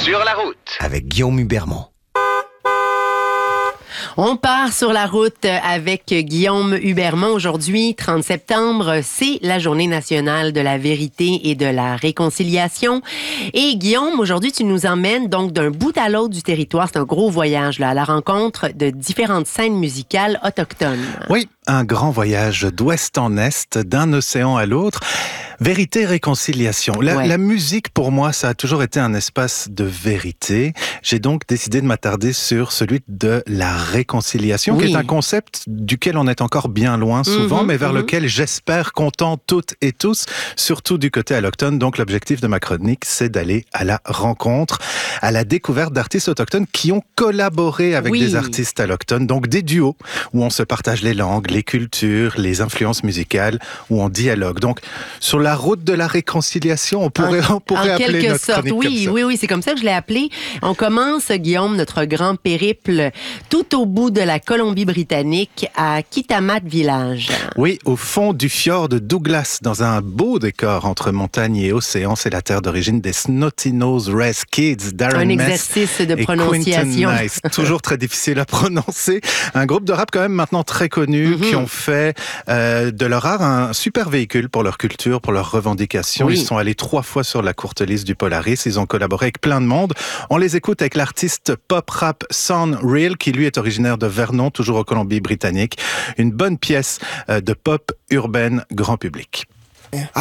Sur la route. Avec Guillaume Hubermont. On part sur la route avec Guillaume Hubermont. Aujourd'hui, 30 septembre, c'est la Journée nationale de la vérité et de la réconciliation. Et Guillaume, aujourd'hui, tu nous emmènes donc d'un bout à l'autre du territoire. C'est un gros voyage là, à la rencontre de différentes scènes musicales autochtones. Oui, un grand voyage d'ouest en est, d'un océan à l'autre. Vérité, réconciliation. La musique, pour moi, ça a toujours été un espace de vérité. J'ai donc décidé de m'attarder sur celui de la réconciliation, qui est un concept duquel on est encore bien loin souvent, mais vers lequel j'espère qu'on tend toutes et tous, surtout du côté allochtone. Donc l'objectif de ma chronique, c'est d'aller à la rencontre, à la découverte d'artistes autochtones qui ont collaboré avec des artistes allochtones, donc des duos où on se partage les langues, les cultures, les influences musicales, où on dialogue. Donc sur la route de la réconciliation, on pourrait appeler notre chronique comme ça. Oui, c'est comme ça que je l'ai appelé. On commence, Guillaume, notre grand périple tout au bout de la Colombie-Britannique à Kitimat Village. Oui, au fond du fjord de Douglas, dans un beau décor entre montagne et océan. C'est la terre d'origine des Snotty-Nose Rez Kids, Darren Mess. Un exercice de prononciation. Quentin Nice, toujours très difficile à prononcer. Un groupe de rap quand même maintenant très connu, qui ont fait de leur art un super véhicule pour leur culture, pour leurs revendications. Ils sont allés 3 fois sur la courte liste du Polaris. Ils ont collaboré avec plein de monde. On les écoute avec l'artiste pop-rap Son Real, qui lui est originaire de Vernon, toujours en Colombie-Britannique. Une bonne pièce de pop urbaine grand public.